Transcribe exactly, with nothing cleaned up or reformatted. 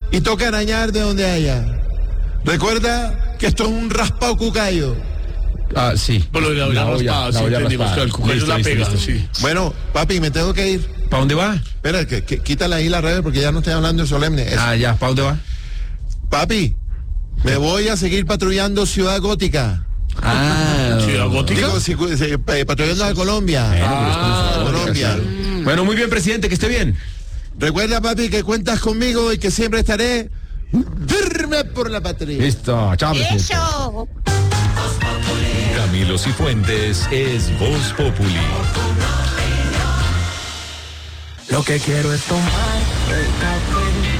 y toca arañar de donde haya. Recuerda que esto es un raspado cucayo. Ah, sí. Por lo de la olla raspada, sí, entendimos que el cucayo la pega, sí. Bueno, papi, me tengo que ir. ¿Para dónde va? Espera, que, que, quítala ahí la red porque ya no estoy hablando de solemne. Eso. Ah, ya, ¿para dónde va? Papi, me voy a seguir patrullando Ciudad Gótica. Ah, Ciudad Gótica. Digo, si, si, eh, patrullando a Colombia. Ah, Colombia. Bueno, muy bien, presidente, que esté bien. Recuerda, papi, que cuentas conmigo y que siempre estaré firme por la patria. Listo, chao, presidente. ¡Eso! Camilo Cifuentes es Voz Populi. Lo que quiero es tomar el café.